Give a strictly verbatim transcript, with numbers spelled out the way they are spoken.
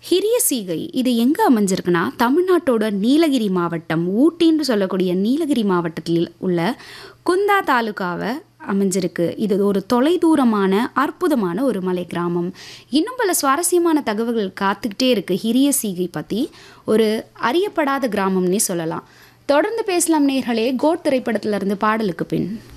ஹிரிய சீகை இது எங்கே அமைஞ்சிருக்குன்னா தமிழ்நாட்டோட நீலகிரி மாவட்டம் ஊட்டின்னு சொல்லக்கூடிய நீலகிரி மாவட்டத்தில் உள்ள குந்தா தாலுகாவை அமைஞ்சிருக்கு. இது ஒரு தொலைதூரமான அற்புதமான ஒரு மலை கிராமம். இன்னும் பல சுவாரஸ்யமான தகவல்கள் காத்துக்கிட்டே இருக்குது ஹிரிய சீகை பற்றி. ஒரு அறியப்படாத கிராமம்னே சொல்லலாம். தொடர்ந்து பேசலாம் நேர்களே. கோட் திரைப்படத்திலிருந்து பாடலுக்கு பின்.